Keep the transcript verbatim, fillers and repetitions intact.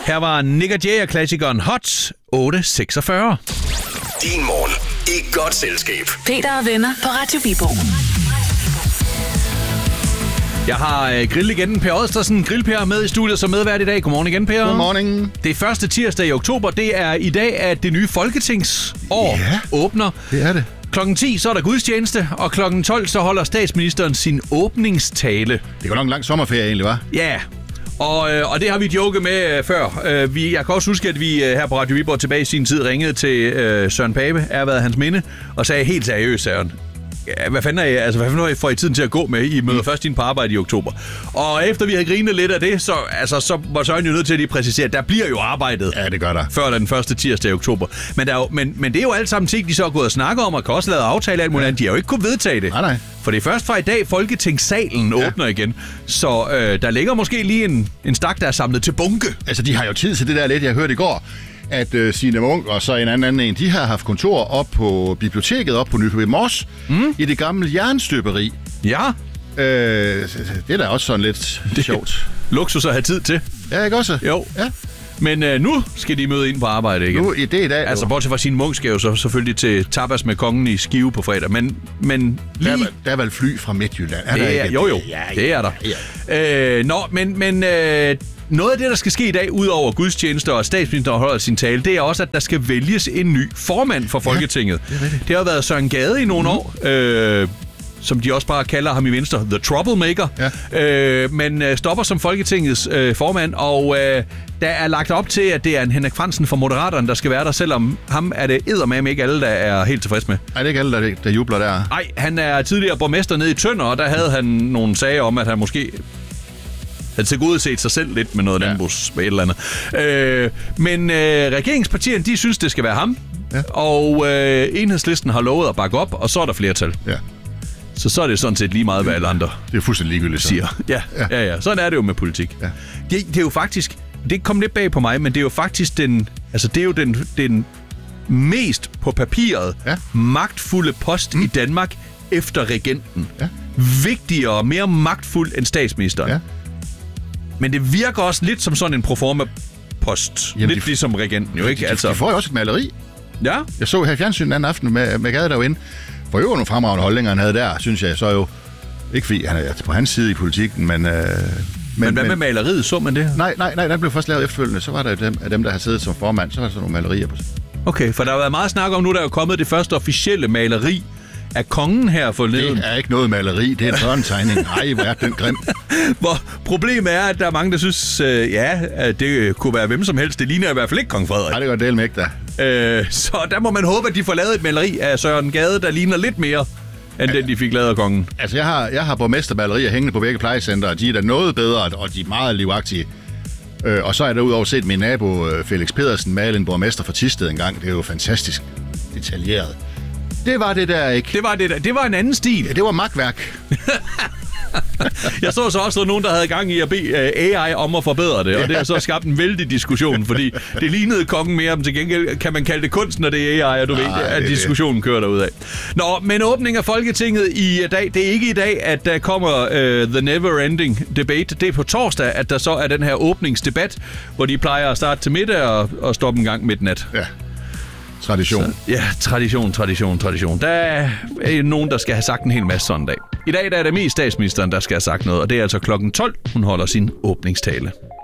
Her var Nick og Jay-klassikeren Hot otte seksogfyrre. Din morgen i godt selskab. Peter og venner på Radio Viborg. Jeg har øh, grilllegenden Per Odstersen, Grillper, med i studiet som medvært i dag. Godmorgen igen, Per. Godmorgen. Det er første tirsdag i oktober. Det er i dag, at det nye folketingsår ja, åbner. Det er det. Klokken ti så er der gudstjeneste, og klokken tolv så holder statsministeren sin åbningstale. Det går nok en lang sommerferie egentlig, hva'? Ja, og, øh, og det har vi joket med øh, før. Øh, vi, jeg kan også huske, at vi øh, her på Radio Viborg tilbage i sin tid ringede til øh, Søren Pape, er været hans minde, og sagde helt seriøst, Søren. Ja, hvad fanden er I, altså, hvad fanden er I får I tiden til at gå med? I møder mm. først ind på arbejde i oktober. Og efter vi havde grinet lidt af det, så, altså, så var Søren jo nødt til at lige præcisere, at der bliver jo arbejdet. Ja, det gør der. Før den første tirsdag i oktober. Men, der er jo, men, men det er jo alt sammen ting, de så er gået og snakker om, og kan også lave aftale alt muligt. Ja. De har jo ikke kunnet vedtage det. Nej, nej. For det er først fra i dag, Folketingssalen ja. åbner igen. Så øh, der ligger måske lige en, en stak, der er samlet til bunke. Altså, de har jo tid til det der lidt, jeg hørte i går, at øh, Signe Munk og så en anden, anden en, de har haft kontor op på biblioteket, op på Nykøbing Mors, mm. i det gamle jernstøberi. Ja. Øh, det er da også sådan lidt det sjovt. Luksus at have tid til. Ja, ikke også? Jo. Ja. Men øh, nu skal de møde ind på arbejde igen. Nu i det i dag. Altså, bortset fra Signe Munk skal jo så selvfølgelig til tapas med kongen i Skive på fredag. Men, men lige... Der er, der er vel fly fra Midtjylland? Er det der er, ikke? jo, jo. Ja, ja, det er der. Ja. Øh, nå, men... men øh, noget af det, der skal ske i dag, ud over gudstjenester og statsministeren holder sin tale, det er også, at der skal vælges en ny formand for Folketinget. Ja, det, det har været Søren Gade i nogle mm-hmm. år, øh, som de også bare kalder ham i Venstre, The Troublemaker, ja. øh, men øh, stopper som Folketingets øh, formand, og øh, der er lagt op til, at det er en Henrik Frandsen fra Moderaterne, der skal være der, selvom ham er det eddermame ikke alle, der er helt tilfreds med. Nej, det er ikke alle, der, der jubler der. Nej, han er tidligere borgmester nede i Tønder, og der havde han nogle sager om, at han måske... havde tilgodeset sig selv lidt med noget ja. landbrugs med et eller andet. Øh, men øh, regeringspartierne, de synes, det skal være ham. Ja. Og øh, Enhedslisten har lovet at bakke op, og så er der flertal. Ja. Så så er det sådan set lige meget, hvad alle andre det er fuldstændig ligegyldigt, siger. Ja, ja. ja, ja. Sådan er det jo med politik. Ja. Det, det er jo faktisk, det kom lidt bag på mig, men det er jo faktisk den, altså det er jo den, den mest på papiret ja. magtfulde post mm. i Danmark efter regenten. Ja. Vigtigere og mere magtfuld end statsministeren. Ja. Men det virker også lidt som sådan en proforma-post. Jamen, lidt de, ligesom regenten jo, ikke? De, altså. de får jo også et maleri. Ja. Jeg så her i fjernsynet den anden aften med, med Gade derinde. For jo nogle fremragende holdninger, han havde der, synes jeg. Så jo ikke fordi han er på hans side i politikken, men... Øh, men, men hvad men, med maleriet? Så man det? Nej, nej, nej, den blev først lavet efterfølgende. Så var der jo dem, af dem, der har siddet som formand, så var der sådan nogle malerier på sig. Okay, for der har været meget snak om nu, der er jo kommet det første officielle maleri af kongen her forleden. Det er ikke noget maleri, det er en børnetegning. Nej, hvor er den grim. Hvor problemet er, at der er mange, der synes, øh, ja, at det kunne være hvem som helst. Det ligner i hvert fald ikke kong Frederik. Nej, det gør del med ikke da. Øh, så der må man håbe, at de får lavet et maleri af Søren Gade, der ligner lidt mere, end ja, den, de fik lavet af kongen. Altså, jeg har, jeg har borgmestermalerier hængende på begge plejecenter, og de er da noget bedre, og de er meget livagtige. Øh, og så er der udover set min nabo, Felix Pedersen, male en borgmester fra Thisted engang. Det er jo fantastisk detaljeret. Det var det der ikke. Det var det der. Det var en anden stil. Ja, det var magtværk. Jeg så så også nogen, der havde gang i at bede A I om at forbedre det, og det har så skabt en vældig diskussion, fordi det lignede kongen mere, men til gengæld kan man kalde det kunst, når det er A I, og du Nej, ved, at diskussionen kører derudad. Nå, men åbning af Folketinget i dag, det er ikke i dag, at der kommer uh, The Never Ending Debate. Det er på torsdag, at der så er den her åbningsdebat, hvor de plejer at starte til middag og, og stoppe en gang midnat. Ja. Tradition. Så, ja, tradition, tradition, tradition. Der er nogen, der skal have sagt en hel masse sådan en dag. I dag der er det mest statsministeren, der skal have sagt noget, og det er altså klokken tolv, hun holder sin åbningstale.